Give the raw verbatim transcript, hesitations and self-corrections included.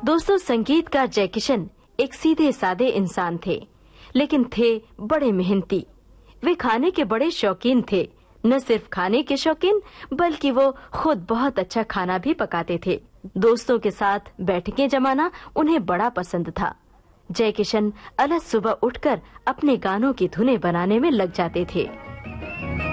दोस्तों, संगीतकार जय किशन एक सीधे साधे इंसान थे, लेकिन थे बड़े मेहनती। वे खाने के बड़े शौकीन थे। न सिर्फ खाने के शौकीन, बल्कि वो खुद बहुत अच्छा खाना भी पकाते थे। दोस्तों के साथ बैठकें जमाना उन्हें बड़ा पसंद था। जय किशन अलग सुबह उठकर अपने गानों की धुनें बनाने में लग जाते थे।